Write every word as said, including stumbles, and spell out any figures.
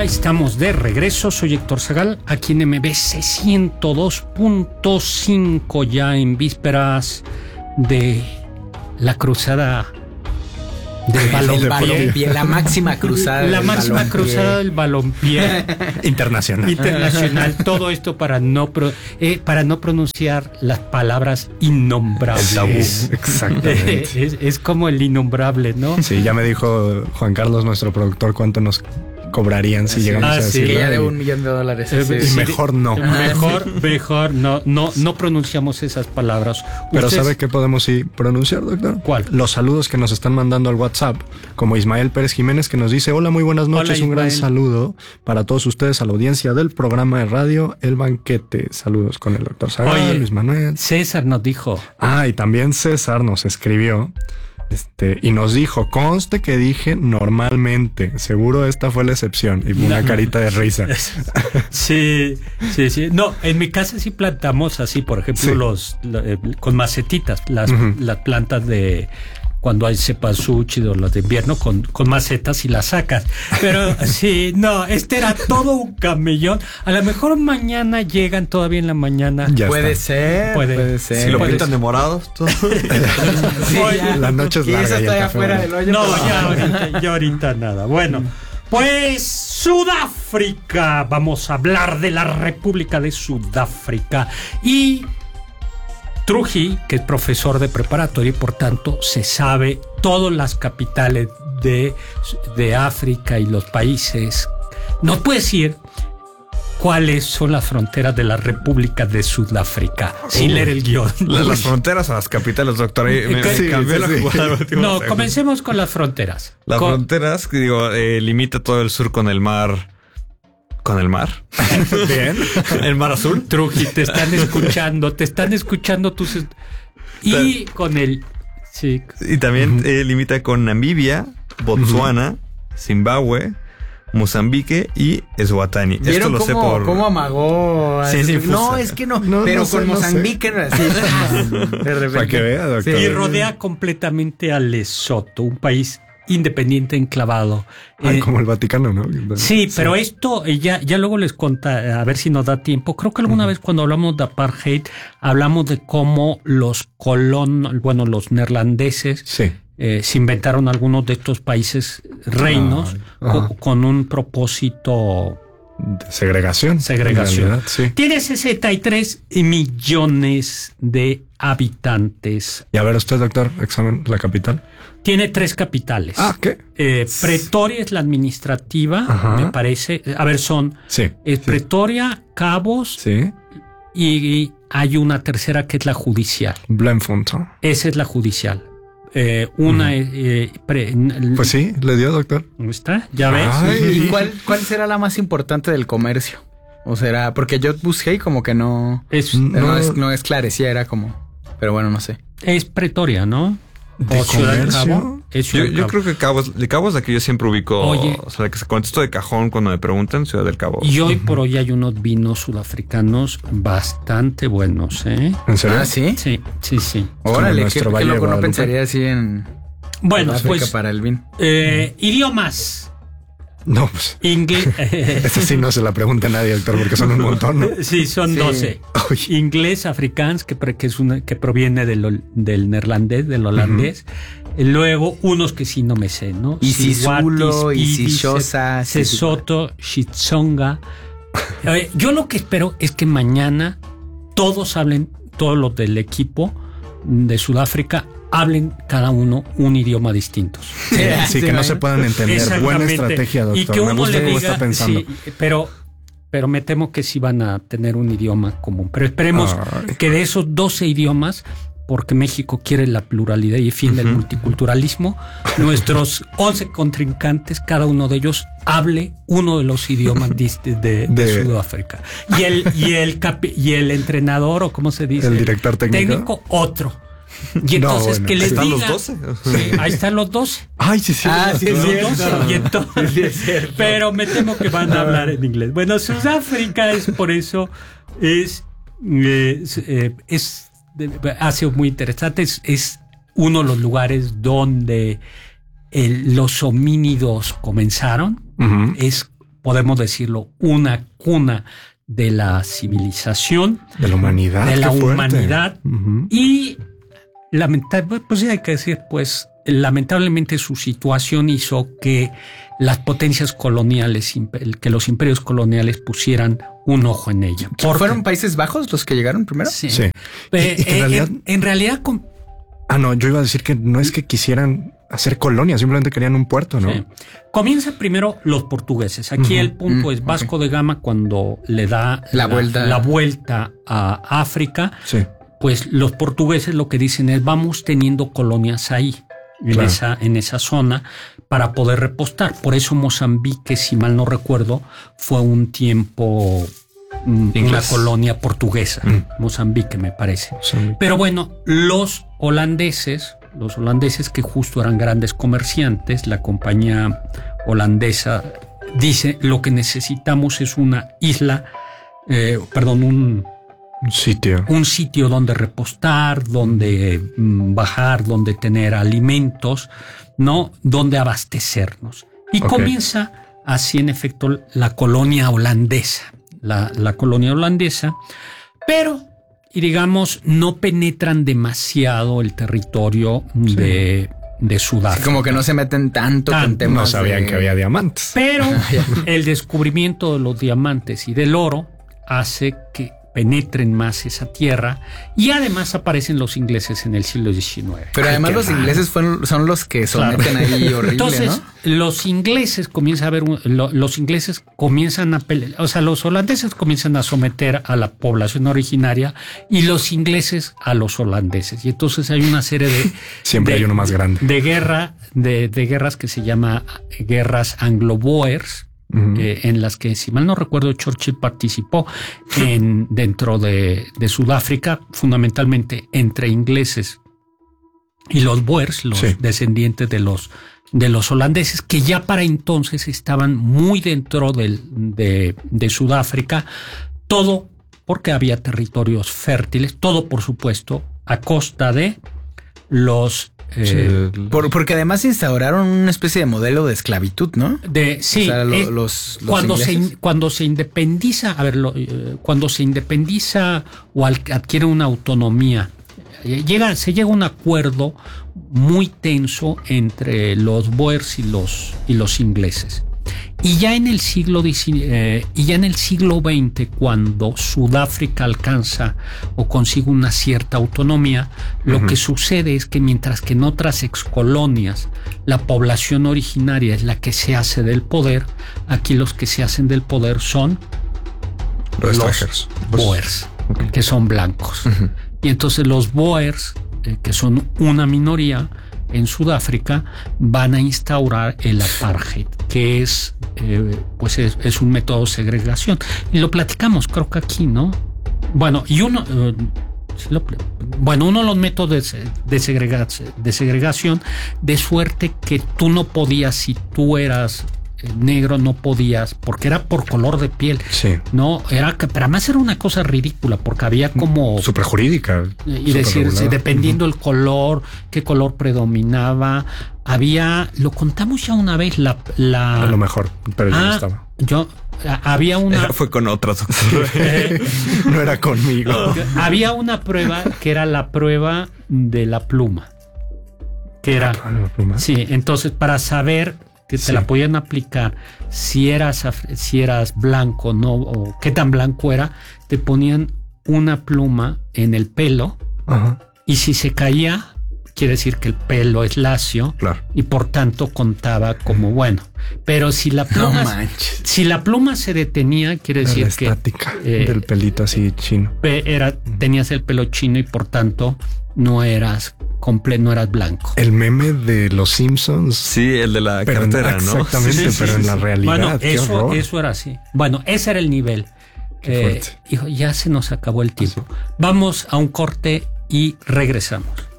estamos de regreso. Soy Héctor Zagal, aquí en M B C ciento dos punto cinco, ya en vísperas de la cruzada del balompié. La máxima cruzada La del máxima balompié. cruzada del balompié internacional. Internacional. Todo esto para no pro, eh, para no pronunciar las palabras innombrables. El tabú. Exactamente. Es, es como el innombrable, ¿no? Sí, ya me dijo Juan Carlos, nuestro productor, cuánto nos cobrarían si Sí. llegamos Ah, a sí. decirlo. Que ya y- de un millón de dólares. Eh, Sí, y sí. mejor no. Mejor, mejor, no, no, no pronunciamos esas palabras. Pero Ustedes- ¿sabe qué podemos sí pronunciar, doctor? ¿Cuál? Los saludos que nos están mandando al WhatsApp, como Ismael Pérez Jiménez, que nos dice: hola, muy buenas noches, Hola, un gran Ismael. saludo para todos ustedes, a la audiencia del programa de radio El Banquete. Saludos con el doctor Zagal, Oye. Luis Manuel. César nos dijo. Ah, y también César nos escribió este, y nos dijo: conste que dije normalmente, seguro esta fue la excepción. Y una No. carita de risa. Sí, sí, sí. No, en mi casa sí plantamos así, por ejemplo, Sí. los lo- eh, con macetitas, las, Ujú. las plantas de cuando hay cempasúchil o las de invierno con, con macetas y las sacas. Pero sí, no, este era todo un camellón. A lo mejor mañana llegan todavía en la mañana. Ya Puede está. ser, Puede. puede, ser. Si lo Puede pintan ser. de morado, todo. Sí, Oye, ya. la noche es Y larga eso y el está café afuera bueno. del hoyo. No, pero- ya ahorita, ya ahorita nada. Bueno, pues Sudáfrica. Vamos a hablar de la República de Sudáfrica. Y Truji, que es profesor de preparatoria y por tanto se sabe todas las capitales de, de África y los países. ¿Nos puede decir cuáles son las fronteras de la República de Sudáfrica? Sin Uh. leer el guión. La- las fronteras a las capitales, doctor. Ahí me, me Sí, cambió sí, la sí. jugada. al último No, segundo. comencemos con las fronteras. Las Con- fronteras, que digo, eh, limita todo el sur con el mar. ¿Con el mar? Bien. ¿El mar azul? Truji, te están escuchando, te están escuchando tus... est- Y con el... Sí, Y también eh, limita con Namibia, Botsuana, Zimbabue, Mozambique y Eswatini. Esto ¿Vieron lo sé cómo, por... cómo amagó? Sí, sí, no, fusa. es que no. No, pero no sé, con no Mozambique no, así. De repente. Para que vea, doctor. y rodea completamente a Lesoto, un país independiente enclavado. Ay, Eh, como el Vaticano, ¿no? Sí, pero esto eh, ya, ya luego les conta, a ver si nos da tiempo. Creo que alguna uh-huh. vez cuando hablamos de apartheid, hablamos de cómo los colon, bueno, los neerlandeses Sí. eh, se inventaron algunos de estos países reinos Ay, con, con un propósito... De segregación. Segregación. En realidad, sí. Tiene sesenta y tres millones de habitantes. Y a ver usted, doctor, examen, la capital. Tiene tres capitales. Ah, ¿qué? Eh, Pretoria es la administrativa, Ajá. me parece. A ver, son Sí. eh, sí. Pretoria, Cabos Sí. y hay una tercera que es la judicial. Bloemfontein. Esa es la judicial. Eh, una Ujú. es... eh, pre- Pues sí, le dio, doctor. ¿Dónde está? ¿Ya ves? Ay. ¿Y cuál, cuál será la más importante del comercio? O será, porque yo busqué y como que no, Es, No. no, es, no esclarecía, era como, pero bueno, no sé. es Pretoria, ¿no? ¿De O Ciudad del comercio? Cabo. Es Yo, Ciudad del yo Cabo. creo que Cabo es, de Cabo es la que yo siempre ubico. Oye. O sea, la que se contesto de cajón cuando me preguntan, Ciudad del Cabo. Y hoy por hoy hay unos vinos sudafricanos bastante buenos, ¿eh? ¿En serio? Ah, ¿sí? Sí, sí, sí. Órale, qué, nuestro qué Valle de loco, no Guadalupe. pensaría así en Bueno, África pues para el vino. eh, idiomas. No, pues. Inglés. Esa sí no se la pregunta a nadie, doctor, porque son un montón, ¿no? Sí, son Sí. doce. Uy. Inglés, afrikaans, que, pre- que es una que proviene del, ol- del neerlandés, del holandés. Luego, unos que sí no me sé, ¿no? Isisulo, Swatis, Isishosa, Isi- Sesotho, Shitsonga. Eh, Yo lo que espero es que mañana todos hablen, todos los del equipo de Sudáfrica, hablen cada uno un idioma distinto. Sí, sí, que no se puedan entender. Buena Exactamente. estrategia, doctor. Y que Me uno gusta le cómo diga, está pensando. sí, pero, pero me temo que sí van a tener un idioma común. Pero esperemos Ay. que de esos doce idiomas, porque México quiere la pluralidad y fin del Ujú. multiculturalismo, nuestros once contrincantes, cada uno de ellos hable uno de los idiomas dis- de, de, de De- Sudáfrica. Y el, y, el capi- y el entrenador, o cómo se dice, El director técnico. otro. Y No, entonces bueno. que les ¿Están diga, los doce? Sí, ahí están los doce. Ay, sí, sí. Ah, sí, es Los cierto. doce, y entonces- Sí, es cierto. pero me temo que van a hablar en inglés. Bueno, Sudáfrica es por eso, es, eh, es, eh, es de- ha sido muy interesante. Es, es uno de los lugares donde el- los homínidos comenzaron. Ujú. Es podemos decirlo, una cuna de la civilización, de la humanidad, de la qué fuerte. humanidad Uh-huh. y lamentablemente, pues sí hay que decir, pues lamentablemente su situación hizo que las potencias coloniales, que los imperios coloniales pusieran un ojo en ella. Porque ¿fueron Países Bajos los que llegaron primero? Sí. Sí. Eh, Y- y que en eh, realidad- en, en realidad con, Ah, no, yo iba a decir que no es que quisieran hacer colonia, simplemente querían un puerto, ¿no? sí. Comienza primero los portugueses. Aquí Ujú. el punto Mm, es Vasco de Gama cuando le da La vuelta. la vuelta a África. Sí. Pues los portugueses lo que dicen es vamos teniendo colonias ahí, en, Claro. esa, en esa zona, para poder repostar. Por eso Mozambique, si mal no recuerdo, fue un tiempo mm, una Inglés. colonia portuguesa. Mm. Mozambique, me parece. Sí. Pero bueno, los holandeses, los holandeses que justo eran grandes comerciantes, la compañía holandesa dice lo que necesitamos es una isla, eh, perdón, un... Un sitio. un sitio donde repostar, donde mm, bajar, donde tener alimentos, ¿no? Donde abastecernos. Y Ok. comienza así, en efecto, la colonia holandesa. La, la colonia holandesa, pero, y digamos, no penetran demasiado el territorio de, de Así Sudáfrica. como que no se meten tanto Tanto. con temas No sabían de- que había diamantes. Pero el descubrimiento de los diamantes y del oro hace que penetren más esa tierra y además aparecen los ingleses en el siglo diecinueve. Pero Ay, además qué los raro. ingleses fueron, son los que Claro. someten ahí horrible, Entonces, ¿no? los ingleses comienzan a ver, un- lo- los ingleses comienzan a pelear, o sea, los holandeses comienzan a someter a la población originaria y los ingleses a los holandeses. Y entonces hay una serie de... Siempre de- hay uno más grande. De guerra, de, de guerras que se llama guerras anglo-boers, Ujú. eh, en las que, si mal no recuerdo, Churchill participó en, dentro de, de Sudáfrica, fundamentalmente entre ingleses y los boers, los Sí. descendientes de los, de los holandeses, que ya para entonces estaban muy dentro del, de, de Sudáfrica, todo porque había territorios fértiles, todo por supuesto a costa de los... eh, Sí, Por- porque además instauraron una especie de modelo de esclavitud, ¿no? De, sí, O sea, lo- eh, los, los cuando, se, ingleses. in- cuando se independiza, a ver, lo, eh, cuando se independiza o al- adquiere una autonomía, eh, llega, se llega a un acuerdo muy tenso entre los boers y los, y los ingleses. Y ya en el siglo diecinueve, eh, y ya en el siglo veinte, cuando Sudáfrica alcanza o consigue una cierta autonomía, lo Ujú. que sucede es que mientras que en otras excolonias la población originaria es la que se hace del poder, aquí los que se hacen del poder son Los los extranjeros. boers, Ok. que son blancos. Ujú. Y entonces los boers, eh, que son una minoría en Sudáfrica, van a instaurar el apartheid, que es, eh, pues es, es un método de segregación. Y lo platicamos, creo que aquí, ¿no? Bueno, y uno, eh, sí lo pl- bueno, uno de los métodos de, se- de, segrega- de segregación, de suerte que tú no podías, si tú eras eh, negro, no podías, porque era por color de piel. Sí. No, era que, pero además era una cosa ridícula, porque había como Súper jurídica. y súper decir, regulada. dependiendo el color, qué color predominaba, había, lo contamos ya una vez, la, la A lo mejor, pero yo no Ah, estaba. yo a- había una Fue con otros doctores. No era conmigo. había una prueba que era la prueba de la pluma, que era Ah, la pluma. sí, entonces para saber que te Sí. la podían aplicar si eras af- si eras blanco no o qué tan blanco era, te ponían una pluma en el pelo Ajá. y si se caía quiere decir que el pelo es lacio Claro. y por tanto contaba como bueno. Pero si la No pluma, manches. si la pluma se detenía, quiere Era decir la que estática eh, del pelito así chino. pe- era, tenías el pelo chino y por tanto no eras comple, no eras blanco. El meme de los Simpsons. Sí, el de la Pero en- cartera, ¿no? exactamente, Sí, sí, pero sí, en sí. la realidad. Bueno, qué eso, horror. eso era así. Bueno, ese era el nivel. Qué Eh, fuerte. hijo, ya se nos acabó el tiempo. Vamos a un corte y regresamos.